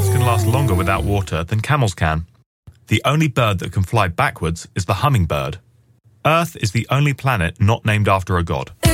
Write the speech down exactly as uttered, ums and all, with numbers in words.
Clouds can last longer without water than camels can. The only bird that can fly backwards is the hummingbird. Earth is the only planet not named after a god.